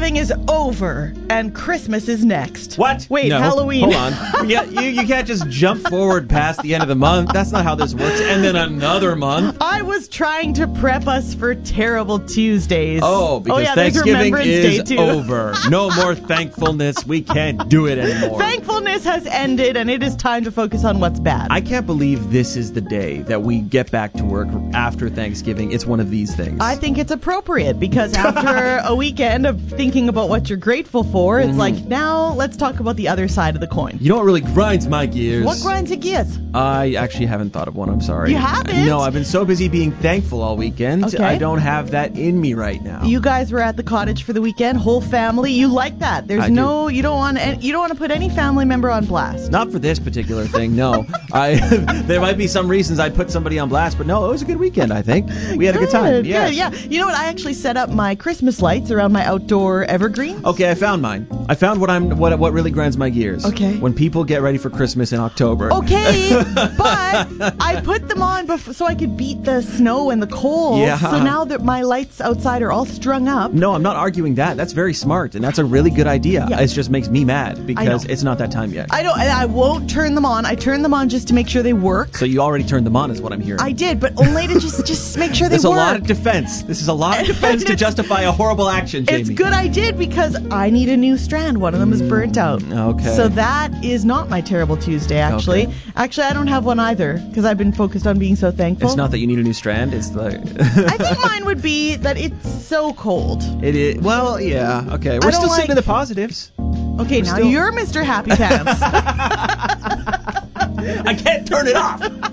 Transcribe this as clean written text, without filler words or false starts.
Thanksgiving is over, and Christmas is next. What? Wait, No, Halloween. Hold on. You can't just jump forward past the end of the month. That's not how this works. And then another month. I was trying to prep us for Terrible Tuesdays. Oh, because there's Thanksgiving Remembrance is Day too. over. No more thankfulness. We can't do it anymore. Thankfulness has ended, and it is time to focus on what's bad. I can't believe this is the day that we get back to work after Thanksgiving. It's one of these things. I think it's appropriate because after a weekend of thinking about what you're grateful for, it's like, now let's talk about the other side of the coin. You know what really grinds my gears? What grinds your gears? I actually haven't thought of one, I'm sorry. You haven't? No, I've been so busy being thankful all weekend. Okay. I don't have that in me right now. You guys were at the cottage for the weekend, whole family. You like that. There's you don't want to put any family member on blast. Not for this particular thing, no. There might be some reasons I'd put somebody on blast, but no, it was a good weekend, I think. We had a good time. Yes. Yeah. You know what? I actually set up my Christmas lights around my outdoor evergreens. Okay, I found mine. I found what really grinds my gears. Okay. When people get ready for Christmas in October. Okay, but I put them on so I could beat the snow and the cold. Yeah. So now that my lights outside are all strung up. No, I'm not arguing that. That's very smart, and that's a really good idea. Yeah. It just makes me mad because it's not that time yet. I won't turn them on. I turn them on just to make sure they work. So you already turned them on is what I'm hearing. I did, but only to just make sure they There's work. a lot of defense. This is a lot of defense to justify a horrible action, Jamie. It's good I did because I need a new strand. One of them is burnt out. Okay. So that is not my Terrible Tuesday, actually. Okay. Actually, I don't have one either because I've been focused on being so thankful. It's not that you need a new strand. It's the... I think mine would be that it's so cold. It is. Well, yeah. Okay. We're still sticking to the positives. Okay, now you're Mr. Happy Pants. I can't turn it off.